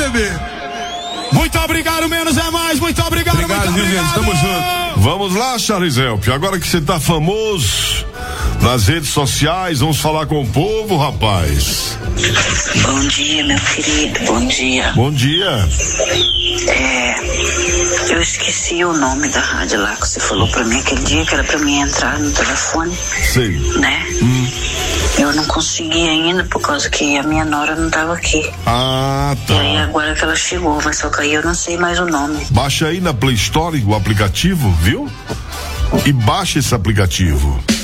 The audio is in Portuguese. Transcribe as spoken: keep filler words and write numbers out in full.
bebê. Muito obrigado, menos é mais. Muito obrigado, obrigado, muito obrigado. Tamo junto. Vamos lá, Charles Elp. Agora que você tá famoso nas redes sociais, vamos falar com o povo, rapaz. Bom dia, meu querido. Bom dia. Bom dia. É, eu esqueci o nome da rádio lá que você falou pra mim aquele dia, que era pra mim entrar no telefone. Sei. Né? Hum. Eu não consegui ainda por causa que a minha nora não tava aqui. Ah, tá. E aí agora que ela chegou, mas só que aí eu não sei mais o nome. Baixa aí na Play Store o aplicativo, viu? E baixa esse aplicativo.